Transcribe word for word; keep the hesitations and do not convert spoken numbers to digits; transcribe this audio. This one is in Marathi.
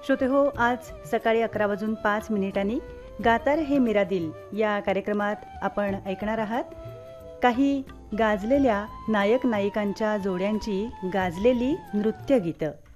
श्रोतेहो, आज सकाळी अकरा वाजून पाच मिनिटांनी गाता रहे मेरा दिल या कार्यक्रमात आपण ऐकणार आहात काही गाजलेल्या नायक नायिकांच्या जोड्यांची गाजलेली नृत्यगीतं.